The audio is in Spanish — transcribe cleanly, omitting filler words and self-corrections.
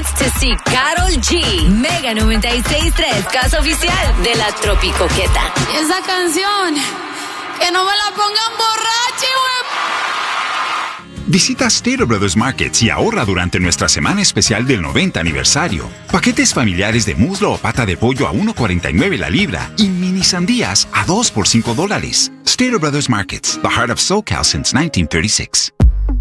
tickets to see Karol G. Mega 96.3, casa oficial de la Tropicoqueta. Y esa canción, que no me la pongan borracha, güey. Visita Stater Brothers Markets y ahorra durante nuestra semana especial del 90 aniversario. Paquetes familiares de muslo o pata de pollo a $1.49 la libra y mini sandías a 2 por $5. Stater Brothers Markets, the heart of SoCal since 1936.